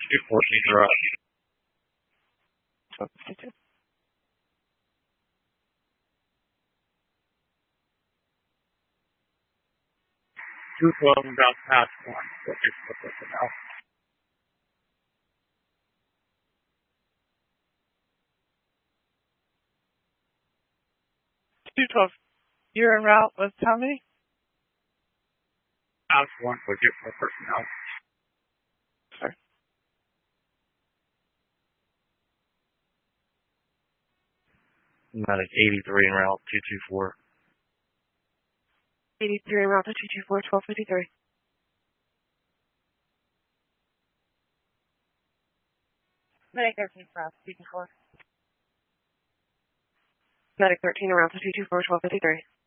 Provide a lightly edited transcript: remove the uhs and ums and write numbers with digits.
214 up. 1252. 212 about past 1. So just put this now. 212. You're en route with how many? Past 1 for get for personnel. Sorry. Medic 83 en route 224. 83 en route to 224, 1253. Medic 13 route 224. Medic 13 en route to 224, 1253.